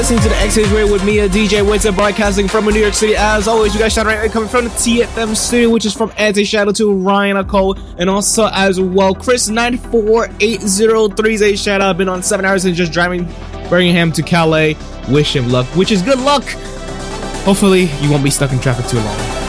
Listening to the X-Age Radio with me, DJ Witzer, broadcasting from New York City. As always, you guys shout right coming from the TFM studio, which is from Anti Shadow to Ryan Cole, and also as well Chris94803's a shout out. I've been on 7 hours and just driving Birmingham to Calais. Wish him luck, which is good luck. Hopefully, you won't be stuck in traffic too long.